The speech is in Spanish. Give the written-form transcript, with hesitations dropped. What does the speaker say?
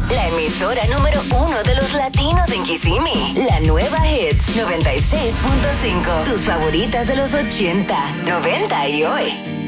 La emisora número 1 de los latinos en Kissimmee. La nueva Hits 96.5. Tus favoritas de los 80, 90 y hoy.